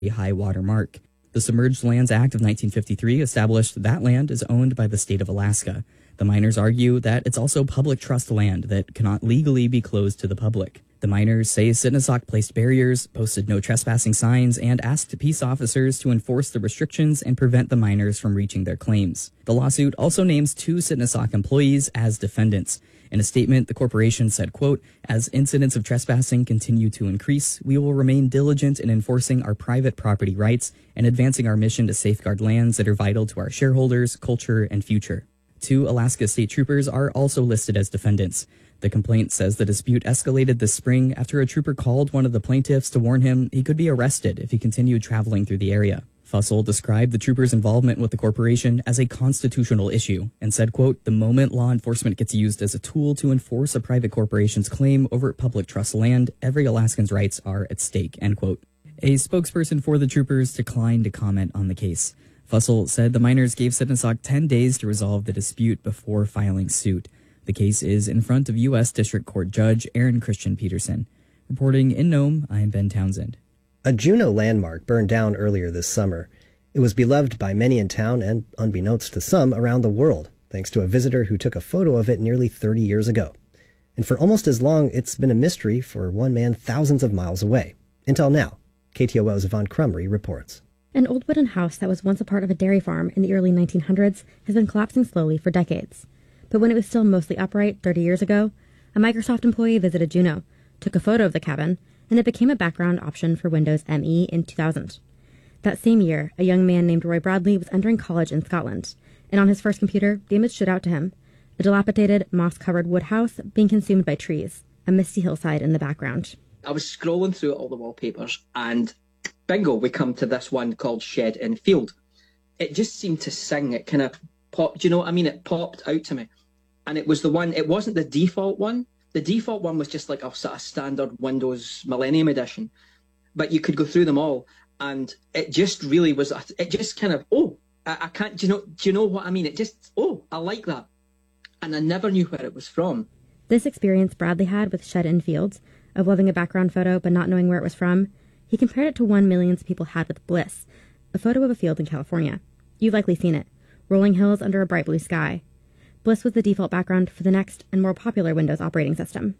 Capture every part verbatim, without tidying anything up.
high water mark. The Submerged Lands Act of nineteen fifty-three established that land is owned by the state of Alaska. The miners argue that it's also public trust land that cannot legally be closed to the public. The miners say Sitnasak placed barriers, posted no trespassing signs, and asked peace officers to enforce the restrictions and prevent the miners from reaching their claims. The lawsuit also names two Sitnasak employees as defendants. In a statement, the corporation said, quote, "As incidents of trespassing continue to increase, we will remain diligent in enforcing our private property rights and advancing our mission to safeguard lands that are vital to our shareholders, culture, and future." Two Alaska state troopers are also listed as defendants. The complaint says the dispute escalated this spring after a trooper called one of the plaintiffs to warn him he could be arrested if he continued traveling through the area. Fussell described the trooper's involvement with the corporation as a constitutional issue and said, quote, "The moment law enforcement gets used as a tool to enforce a private corporation's claim over public trust land, every Alaskan's rights are at stake," end quote. A spokesperson for the troopers declined to comment on the case. Fussell said the miners gave Sitnasak ten days to resolve the dispute before filing suit. The case is in front of U S District Court Judge Aaron Christian Peterson. Reporting in Nome, I'm Ben Townsend. A Juneau landmark burned down earlier this summer. It was beloved by many in town and, unbeknownst to some, around the world, thanks to a visitor who took a photo of it nearly thirty years ago. And for almost as long, it's been a mystery for one man thousands of miles away. Until now. K T O O's Yvonne Crumry reports. An old wooden house that was once a part of a dairy farm in the early nineteen hundreds has been collapsing slowly for decades. But when it was still mostly upright thirty years ago, a Microsoft employee visited Juneau, took a photo of the cabin, and it became a background option for Windows M E in two thousand. That same year, a young man named Roy Bradley was entering college in Scotland, and on his first computer, the image stood out to him, a dilapidated, moss-covered wood house being consumed by trees, a misty hillside in the background. I was scrolling through all the wallpapers, and bingo, we come to this one called Shed in Field. It just seemed to sing. It kind of popped, do you know what I mean? It popped out to me. And it was the one, it wasn't the default one. The default one was just like a sort of standard Windows Millennium Edition. But you could go through them all. And it just really was, it just kind of, oh, I, I can't, do you know, do you know what I mean? It just, oh, I like that. And I never knew where it was from. This experience Bradley had with Shed in Fields, of loving a background photo but not knowing where it was from, he compared it to one millions of people had with Bliss, a photo of a field in California. You've likely seen it. Rolling hills under a bright blue sky. Bliss was the default background for the next and more popular Windows operating system.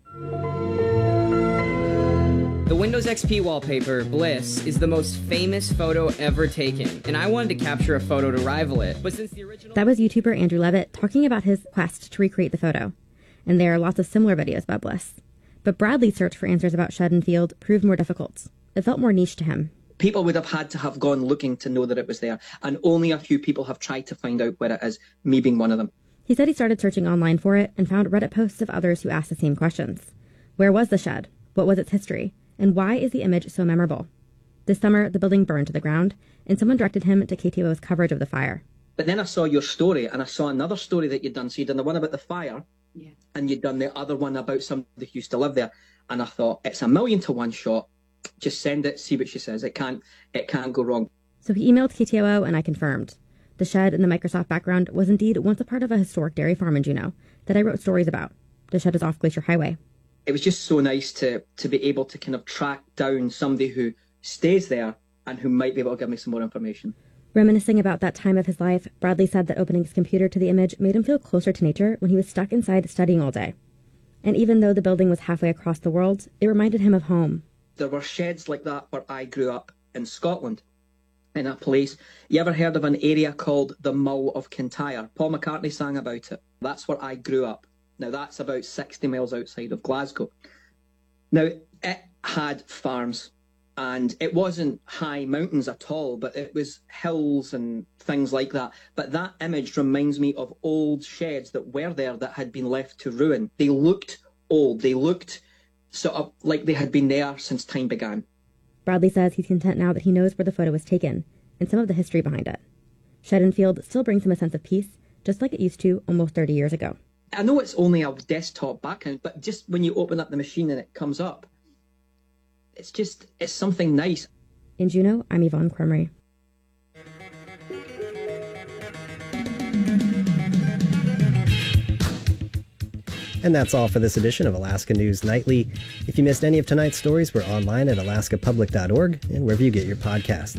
The Windows X P wallpaper, Bliss, is the most famous photo ever taken, and I wanted to capture a photo to rival it, but since the original... That was YouTuber Andrew Levitt talking about his quest to recreate the photo. And there are lots of similar videos about Bliss. But Bradley's search for answers about Shed in Field proved more difficult. It felt more niche to him. People would have had to have gone looking to know that it was there, and only a few people have tried to find out where it is, me being one of them. He said he started searching online for it and found Reddit posts of others who asked the same questions. Where was the shed? What was its history? And why is the image so memorable? This summer, the building burned to the ground, and someone directed him to K T O O's coverage of the fire. But then I saw your story, and I saw another story that you'd done. So you'd done the one about the fire, yeah, and you'd done the other one about somebody who used to live there. And I thought, it's a million to one shot. Just send it, see what she says. It can't, it can't go wrong. So he emailed K T O O, and I confirmed. The shed in the Microsoft background was indeed once a part of a historic dairy farm in Juneau that I wrote stories about. The shed is off Glacier Highway. It was just so nice to to be able to kind of track down somebody who stays there and who might be able to give me some more information. Reminiscing about that time of his life, Bradley said that opening his computer to the image made him feel closer to nature when he was stuck inside studying all day. And even though the building was halfway across the world, it reminded him of home. There were sheds like that where I grew up in Scotland, in a place. You ever heard of an area called the Mull of Kintyre? Paul McCartney sang about it. That's where I grew up. Now, that's about sixty miles outside of Glasgow. Now, it had farms, and it wasn't high mountains at all, but it was hills and things like that. But that image reminds me of old sheds that were there that had been left to ruin. They looked old. They looked sort of like they had been there since time began. Bradley says he's content now that he knows where the photo was taken and some of the history behind it. Shed in Field still brings him a sense of peace, just like it used to almost thirty years ago. I know it's only a desktop background, but just when you open up the machine and it comes up, it's just, it's something nice. In Juneau, I'm Yvonne Crumry. And that's all for this edition of Alaska News Nightly. If you missed any of tonight's stories, we're online at alaska public dot org and wherever you get your podcasts.